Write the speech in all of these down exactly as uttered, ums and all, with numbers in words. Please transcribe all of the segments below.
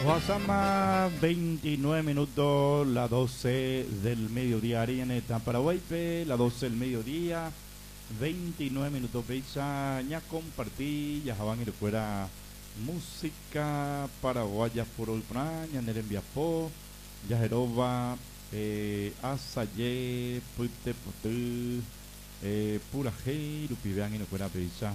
Pasamos veintinueve minutos, las doce del mediodía, Arianeta, Paraguay, las doce del mediodía, veintinueve minutos, fecha, ya compartí, ya van a ir fuera música paraguaya por Olpran, ya en Viapó, ya Jeroba, eh, Asaye, Pute Putu, eh, Puraje, Lupivean y no fuera fecha,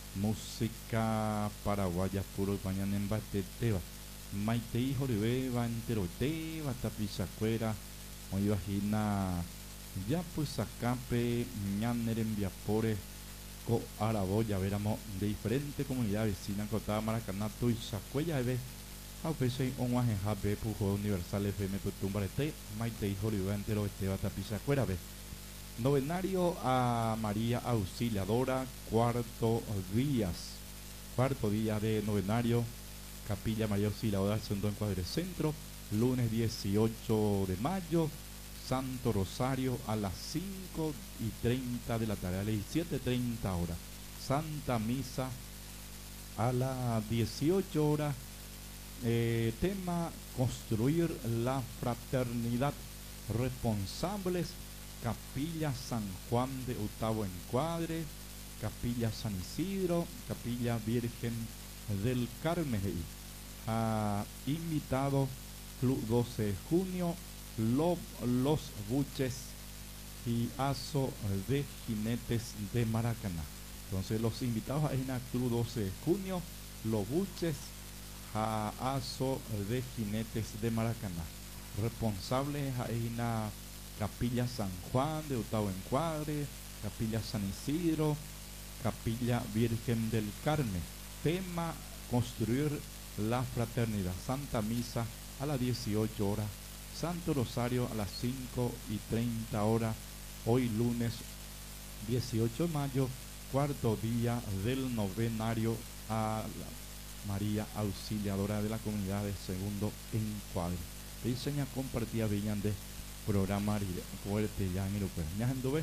música paraguaya por Olpran, en Bateteba. Maite Joribe va enterote va tapizacuera o imagina ya pues acape ñaner en Viapore co Araboya veramos de diferente comunidad vecina cotada Maracaná tu y Sacuella ve a veces un guaje jabe pujo universal F M putumbarete Maite Joribe entero este va tapizacuera ve novenario a María Auxiliadora cuarto días cuarto día de novenario Capilla María Auxiliadora del Segundo Encuadre Centro, lunes dieciocho de mayo, Santo Rosario a las cinco y treinta de la tarde, a las diecisiete treinta horas, Santa Misa a las dieciocho horas, eh, tema construir la fraternidad, responsables, Capilla San Juan de Octavo Encuadre, Capilla San Isidro, Capilla Virgen del Carmen, ha invitado Club doce de junio, lo, Los Buches y Aso de Jinetes de Maracaná. Entonces los invitados a la Club doce de junio, Los Buches, a Aso de Jinetes de Maracaná. Responsables a la Capilla San Juan de Octavo Encuadre, Capilla San Isidro, Capilla Virgen del Carmen. Tema construir la fraternidad. Santa Misa a las dieciocho horas, Santo Rosario a las cinco y treinta horas, hoy lunes dieciocho de mayo, cuarto día del novenario a la María Auxiliadora de la comunidad de Segundo Encuadre. Diseña compartida Villan de programa fuerte ya en el Ucrania.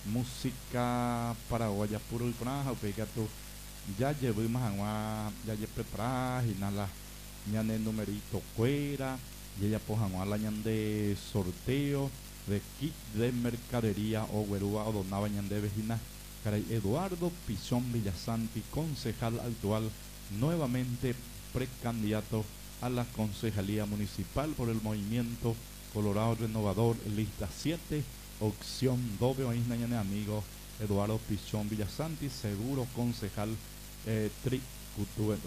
Música paraguaya puro el praja, pegato. Ya llevé más agua, ya llevé preparada y nada, ya en el numerito fuera, y ya pues agua la de sorteo de kit de mercadería o guerúa o donaba de vecina. Caray Eduardo Pichón Villasanti, concejal actual, nuevamente precandidato a la concejalía municipal por el movimiento Colorado Renovador, lista siete, opción doble, o isna amigo Eduardo Pichón Villasanti, seguro concejal. Eh, tri,